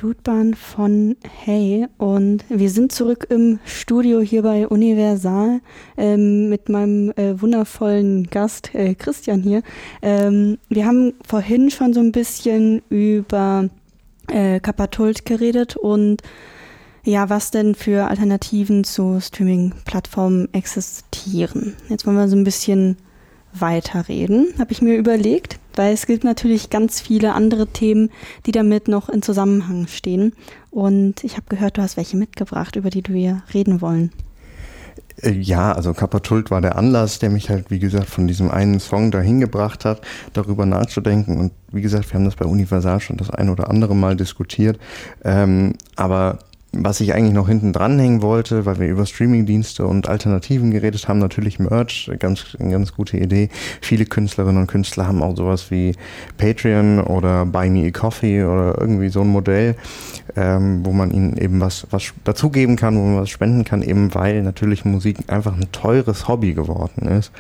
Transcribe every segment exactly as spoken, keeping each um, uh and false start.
Blutbahn von Hey und wir sind zurück im Studio hier bei Universal ähm, mit meinem äh, wundervollen Gast äh, Christian hier. Ähm, wir haben vorhin schon so ein bisschen über äh, Kappa-Tult geredet und ja, was denn für Alternativen zu Streaming-Plattformen existieren. Jetzt wollen wir so ein bisschen weiterreden, habe ich mir überlegt, weil es gibt natürlich ganz viele andere Themen, die damit noch in Zusammenhang stehen. Und ich habe gehört, du hast welche mitgebracht, über die wir reden wollen. Ja, also Kappa-Tult war der Anlass, der mich halt, wie gesagt, von diesem einen Song dahin gebracht hat, darüber nachzudenken. Und wie gesagt, wir haben das bei Universal schon das ein oder andere Mal diskutiert. Ähm, aber was ich eigentlich noch hinten dranhängen wollte, weil wir über Streamingdienste und Alternativen geredet haben, natürlich Merch, ganz, eine ganz gute Idee. Viele Künstlerinnen und Künstler haben auch sowas wie Patreon oder Buy Me a Coffee oder irgendwie so ein Modell, ähm, wo man ihnen eben was, was dazugeben kann, wo man was spenden kann, eben weil natürlich Musik einfach ein teures Hobby geworden ist,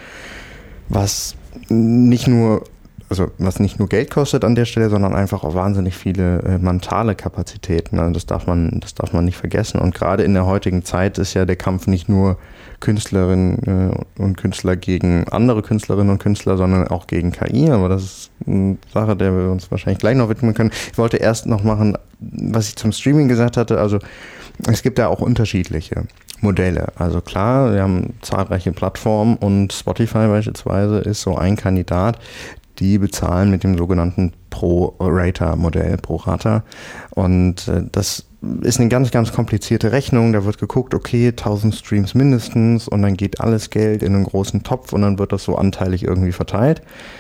was nicht nur Also was nicht nur Geld kostet an der Stelle, sondern einfach auch wahnsinnig viele äh, mentale Kapazitäten. Also das darf man, das darf man nicht vergessen. Und gerade in der heutigen Zeit ist ja der Kampf nicht nur Künstlerinnen äh, und Künstler gegen andere Künstlerinnen und Künstler, sondern auch gegen K I. Aber das ist eine Sache, der wir uns wahrscheinlich gleich noch widmen können. Ich wollte erst noch machen, was ich zum Streaming gesagt hatte. Also es gibt ja auch unterschiedliche Modelle. Also klar, wir haben zahlreiche Plattformen und Spotify beispielsweise ist so ein Kandidat. Die bezahlen mit dem sogenannten Pro-Rata-Modell, Pro-Rata. Und äh, das ist eine ganz, ganz komplizierte Rechnung. Da wird geguckt, okay, tausend Streams mindestens und dann geht alles Geld in einen großen Topf und dann wird das so anteilig irgendwie verteilt.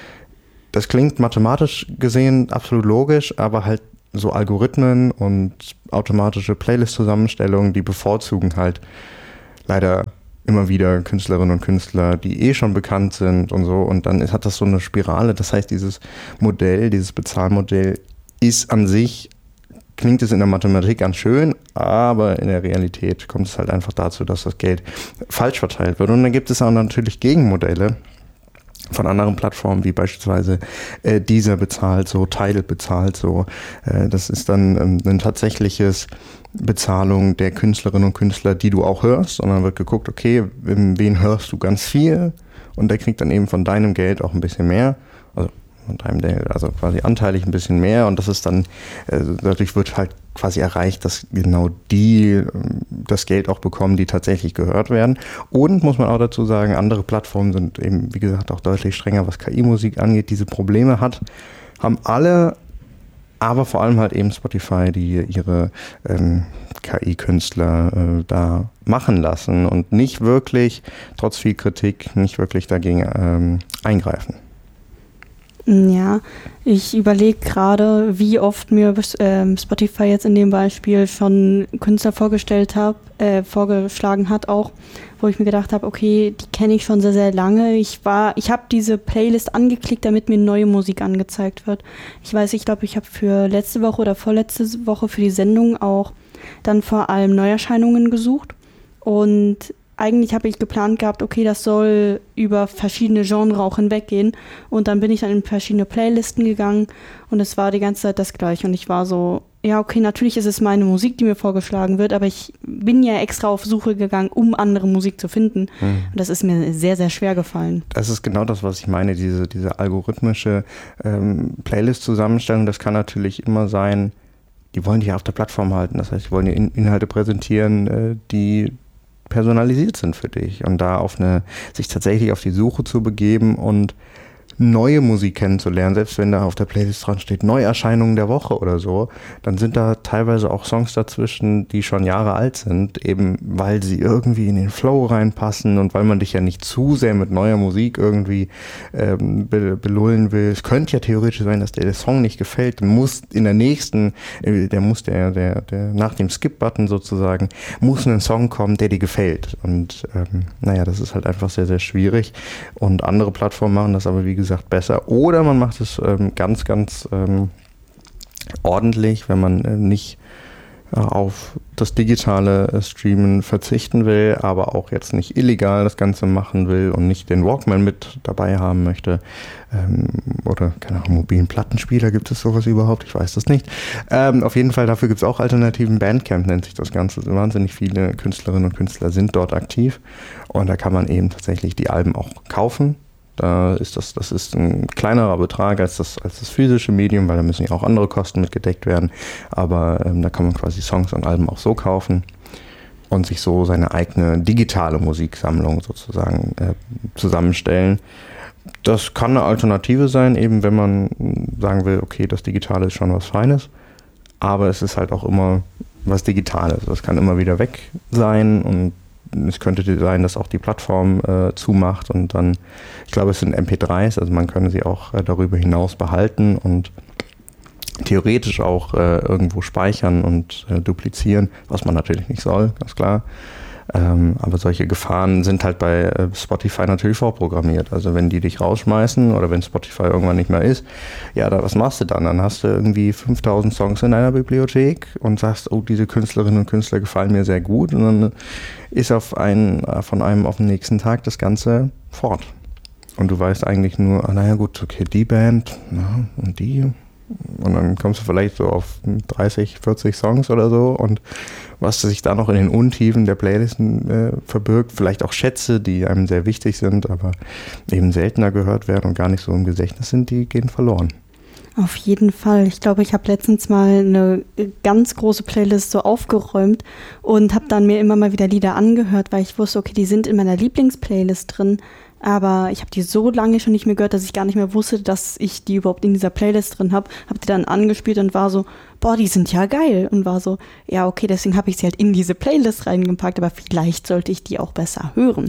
Das klingt mathematisch gesehen absolut logisch, aber halt so Algorithmen und automatische Playlist-Zusammenstellungen, die bevorzugen halt leider immer wieder Künstlerinnen und Künstler, die eh schon bekannt sind und so. Und dann ist, hat das so eine Spirale. Das heißt, dieses Modell, dieses Bezahlmodell ist an sich, klingt es in der Mathematik ganz schön, aber in der Realität kommt es halt einfach dazu, dass das Geld falsch verteilt wird. Und dann gibt es auch natürlich Gegenmodelle von anderen Plattformen, wie beispielsweise äh, Deezer bezahlt so, Tidal bezahlt so. Äh, das ist dann ähm, ein tatsächliches Bezahlung der Künstlerinnen und Künstler, die du auch hörst, sondern wird geguckt, okay, wen hörst du ganz viel und der kriegt dann eben von deinem Geld auch ein bisschen mehr, also von deinem Geld, also quasi anteilig ein bisschen mehr und das ist dann, äh, dadurch wird halt quasi erreicht, dass genau die äh, das Geld auch bekommen, die tatsächlich gehört werden. Und muss man auch dazu sagen, andere Plattformen sind eben, wie gesagt, auch deutlich strenger, was K I-Musik angeht, diese Probleme hat, haben alle, aber vor allem halt eben Spotify, die ihre ähm, K I-Künstler äh, da machen lassen und nicht wirklich, trotz viel Kritik, nicht wirklich dagegen ähm, eingreifen. Ja, ich überlege gerade, wie oft mir äh, Spotify jetzt in dem Beispiel schon Künstler vorgestellt hab, äh, vorgeschlagen hat auch, wo ich mir gedacht habe, okay, die kenne ich schon sehr, sehr lange. Ich war, ich habe diese Playlist angeklickt, damit mir neue Musik angezeigt wird. Ich weiß, ich glaube, ich habe für letzte Woche oder vorletzte Woche für die Sendung auch dann vor allem Neuerscheinungen gesucht und eigentlich habe ich geplant gehabt, okay, das soll über verschiedene Genres auch hinweggehen. Und dann bin ich dann in verschiedene Playlisten gegangen und es war die ganze Zeit das Gleiche. Und ich war so, ja, okay, natürlich ist es meine Musik, die mir vorgeschlagen wird, aber ich bin ja extra auf Suche gegangen, um andere Musik zu finden. Mhm. Und das ist mir sehr, sehr schwer gefallen. Das ist genau das, was ich meine, diese, diese algorithmische ähm, Playlist-Zusammenstellung. Das kann natürlich immer sein, die wollen dich ja auf der Plattform halten. Das heißt, die wollen dir In- Inhalte präsentieren, äh, die personalisiert sind für dich und da auf eine, sich tatsächlich auf die Suche zu begeben und neue Musik kennenzulernen, selbst wenn da auf der Playlist dran steht, Neuerscheinungen der Woche oder so, dann sind da teilweise auch Songs dazwischen, die schon Jahre alt sind, eben weil sie irgendwie in den Flow reinpassen und weil man dich ja nicht zu sehr mit neuer Musik irgendwie ähm, be- belullen will. Es könnte ja theoretisch sein, dass dir der Song nicht gefällt, muss in der nächsten, äh, der muss der, der, der nach dem Skip-Button sozusagen, muss ein Song kommen, der dir gefällt und ähm, naja, das ist halt einfach sehr, sehr schwierig und andere Plattformen machen das aber wie gesagt besser. Oder man macht es ähm, ganz, ganz ähm, ordentlich, wenn man äh, nicht auf das digitale Streamen verzichten will, aber auch jetzt nicht illegal das Ganze machen will und nicht den Walkman mit dabei haben möchte, ähm, oder keine Ahnung, mobilen Plattenspieler, gibt es sowas überhaupt? Ich weiß das nicht. Ähm, auf jeden Fall, dafür gibt es auch Alternativen. Bandcamp nennt sich das Ganze. Wahnsinnig viele Künstlerinnen und Künstler sind dort aktiv und da kann man eben tatsächlich die Alben auch kaufen. Da ist das, das ist ein kleinerer Betrag als das, als das physische Medium, weil da müssen ja auch andere Kosten mit gedeckt werden. Aber ähm, da kann man quasi Songs und Alben auch so kaufen und sich so seine eigene digitale Musiksammlung sozusagen äh, zusammenstellen. Das kann eine Alternative sein, eben wenn man sagen will, okay, das Digitale ist schon was Feines, aber es ist halt auch immer was Digitales. Das kann immer wieder weg sein und es könnte sein, dass auch die Plattform äh, zumacht und dann, ich glaube, es sind M P drei s, also man kann sie auch äh, darüber hinaus behalten und theoretisch auch äh, irgendwo speichern und äh, duplizieren, was man natürlich nicht soll, ganz klar. Ähm, aber solche Gefahren sind halt bei äh, Spotify natürlich vorprogrammiert. Also wenn die dich rausschmeißen oder wenn Spotify irgendwann nicht mehr ist, ja, da, was machst du dann? Dann hast du irgendwie fünftausend Songs in deiner Bibliothek und sagst, oh, diese Künstlerinnen und Künstler gefallen mir sehr gut. Und dann ist auf einen, von einem auf den nächsten Tag das Ganze fort. Und du weißt eigentlich nur, ah, naja gut, okay, die Band, na, und die. Und dann kommst du vielleicht so auf dreißig, vierzig Songs oder so und was sich da noch in den Untiefen der Playlisten äh, verbirgt, vielleicht auch Schätze, die einem sehr wichtig sind, aber eben seltener gehört werden und gar nicht so im Gedächtnis sind, die gehen verloren. Auf jeden Fall. Ich glaube, ich habe letztens mal eine ganz große Playlist so aufgeräumt und habe dann mir immer mal wieder Lieder angehört, weil ich wusste, okay, die sind in meiner Lieblingsplaylist drin. Aber ich habe die so lange schon nicht mehr gehört, dass ich gar nicht mehr wusste, dass ich die überhaupt in dieser Playlist drin habe. Habe die dann angespielt und war so, boah, die sind ja geil. Und war so, ja okay, deswegen habe ich sie halt in diese Playlist reingepackt, aber vielleicht sollte ich die auch besser hören.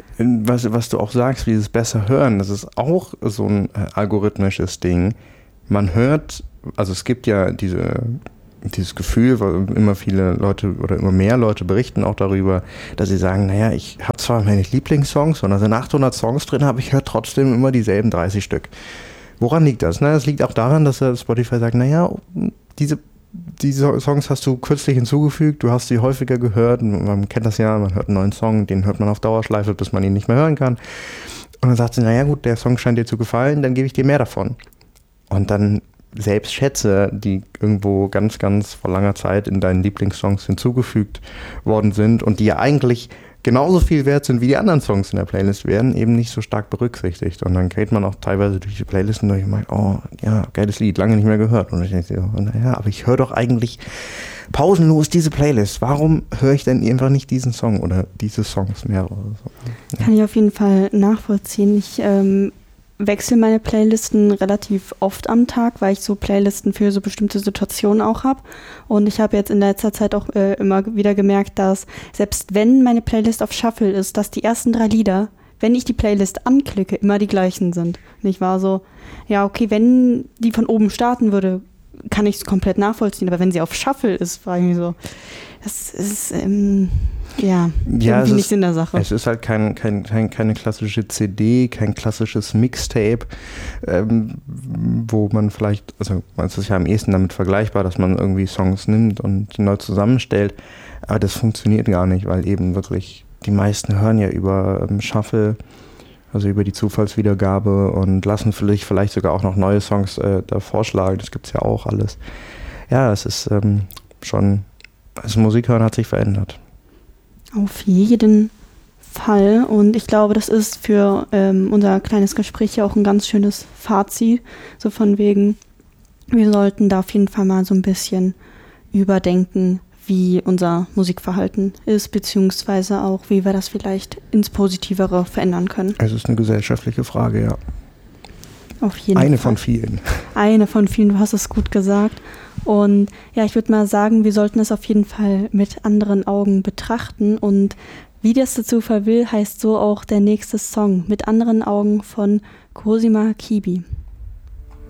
Was, was du auch sagst, wie dieses besser hören, das ist auch so ein äh, algorithmisches Ding. Man hört, also es gibt ja diese... dieses Gefühl, weil immer viele Leute oder immer mehr Leute berichten auch darüber, dass sie sagen, naja, ich habe zwar meine Lieblingssongs und da sind achthundert Songs drin, aber ich höre trotzdem immer dieselben dreißig Stück. Woran liegt das? Na, das liegt auch daran, dass Spotify sagt, naja, diese, diese Songs hast du kürzlich hinzugefügt, du hast sie häufiger gehört, man kennt das ja, man hört einen neuen Song, den hört man auf Dauerschleife, bis man ihn nicht mehr hören kann. Und dann sagt sie, naja gut, der Song scheint dir zu gefallen, dann gebe ich dir mehr davon. Und dann selbst Schätze, die irgendwo ganz, ganz vor langer Zeit in deinen Lieblingssongs hinzugefügt worden sind und die ja eigentlich genauso viel wert sind wie die anderen Songs in der Playlist, werden eben nicht so stark berücksichtigt. Und dann geht man auch teilweise durch die Playlisten durch und meint, oh, ja, geiles Lied, lange nicht mehr gehört. Und ich denke so, naja, aber ich höre doch eigentlich pausenlos diese Playlist. Warum höre ich denn einfach nicht diesen Song oder diese Songs mehr oder so? Ja. Kann ich auf jeden Fall nachvollziehen. Ich ähm wechsle meine Playlisten relativ oft am Tag, weil ich so Playlisten für so bestimmte Situationen auch habe. Und ich habe jetzt in letzter Zeit auch äh, immer wieder gemerkt, dass selbst wenn meine Playlist auf Shuffle ist, dass die ersten drei Lieder, wenn ich die Playlist anklicke, immer die gleichen sind. Und ich war so, ja okay, wenn die von oben starten würde, kann ich es komplett nachvollziehen. Aber wenn sie auf Shuffle ist, war ich mir so, das ist, ähm, ja, ja, irgendwie nicht ist, Sinn der Sache. Es ist halt kein, kein, kein, keine klassische C D, kein klassisches Mixtape, ähm, wo man vielleicht, also es ist ja am ehesten damit vergleichbar, dass man irgendwie Songs nimmt und neu zusammenstellt, aber das funktioniert gar nicht, weil eben wirklich die meisten hören ja über ähm, Shuffle, also über die Zufallswiedergabe und lassen vielleicht, vielleicht sogar auch noch neue Songs äh, da vorschlagen, das gibt's ja auch alles. Ja, es ist ähm, schon, das Musikhören hat sich verändert. Auf jeden Fall. Und ich glaube, das ist für ähm, unser kleines Gespräch ja auch ein ganz schönes Fazit. So von wegen, wir sollten da auf jeden Fall mal so ein bisschen überdenken, wie unser Musikverhalten ist, beziehungsweise auch, wie wir das vielleicht ins Positivere verändern können. Es ist eine gesellschaftliche Frage, ja. Auf jeden Eine Fall. von vielen. Eine von vielen, du hast es gut gesagt. Und ja, ich würde mal sagen, wir sollten es auf jeden Fall mit anderen Augen betrachten. Und wie das der Zufall will, heißt so auch der nächste Song, Mit anderen Augen von Cosima Kibi.